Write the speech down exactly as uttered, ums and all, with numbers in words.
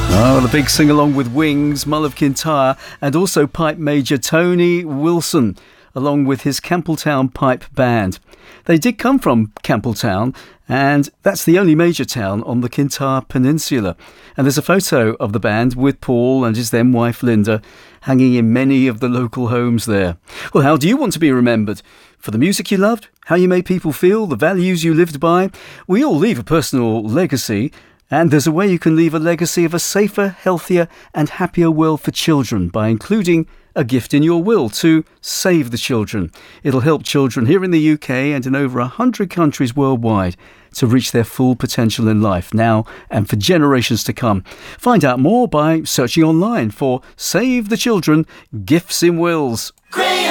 Oh, the big sing-along with Wings, Mull of Kintyre, and also Pipe Major Tony Wilson, along with his Campbelltown Pipe Band. They did come from Campbelltown, and that's the only major town on the Kintyre Peninsula. And there's a photo of the band with Paul and his then wife Linda hanging in many of the local homes there. Well, how do you want to be remembered? For the music you loved? How you made people feel? The values you lived by? We all leave a personal legacy. And there's a way you can leave a legacy of a safer, healthier and happier world for children by including a gift in your will to save the children. It'll help children here in the U K and in over one hundred countries worldwide to reach their full potential in life now and for generations to come. Find out more by searching online for Save the Children Gifts in Wills.